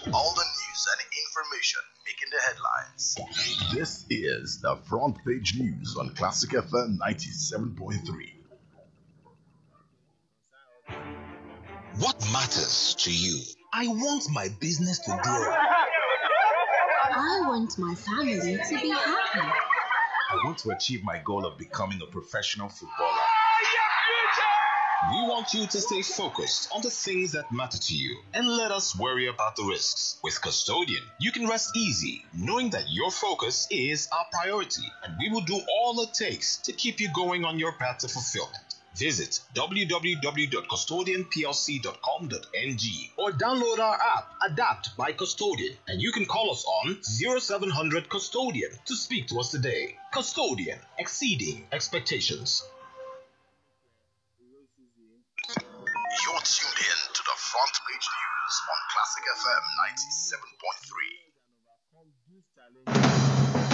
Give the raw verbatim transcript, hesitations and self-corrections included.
All the news and information making the headlines. This is the Front Page News on Classic F M ninety-seven point three. What matters to you? I want my business to grow. I want my family to be happy. I want to achieve my goal of becoming a professional footballer. We want you to stay focused on the things that matter to you and let us worry about the risks. With Custodian, you can rest easy knowing that your focus is our priority and we will do all it takes to keep you going on your path to fulfillment. Visit w w w dot custodian p l c dot com dot n g or download our app, Adapt by Custodian, and you can call us on zero seven hundred Custodian to speak to us today. Custodian, exceeding expectations. You're tuned in to the Front Page News on Classic F M ninety-seven point three.